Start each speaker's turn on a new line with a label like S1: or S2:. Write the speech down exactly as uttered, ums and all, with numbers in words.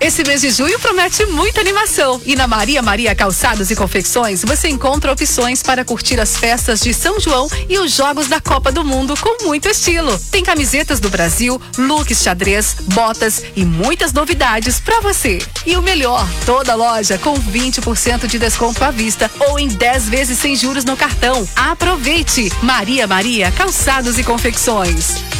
S1: Esse mês de junho promete muita animação. E na Maria Maria Calçados e Confecções você encontra opções para curtir as festas de São João e os jogos da Copa do Mundo com muito estilo. Tem camisetas do Brasil, looks xadrez, botas e muitas novidades para você. E o melhor, toda loja com vinte por cento de desconto à vista ou em dez vezes sem juros no cartão. Aproveite! Maria Maria Calçados e Confecções.